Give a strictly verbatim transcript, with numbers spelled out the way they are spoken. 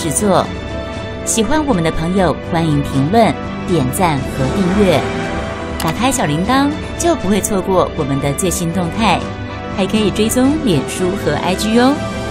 制作。喜欢我们的朋友，欢迎评论、点赞和订阅。打开小铃铛，就不会错过我们的最新动态。还可以追踪脸书和 I G 哦。